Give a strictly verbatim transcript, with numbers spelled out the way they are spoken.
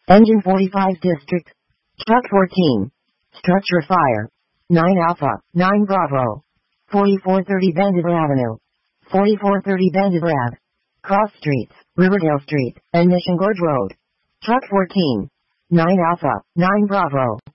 Engine forty-five District. Truck fourteen. Structure fire. nine Alpha, nine Bravo. forty-four thirty Vandiver Avenue. forty-four thirty Vandiver Ave. Cross Streets, Riverdale Street, and Mission Gorge Road. Truck fourteen. nine Alpha, nine Bravo.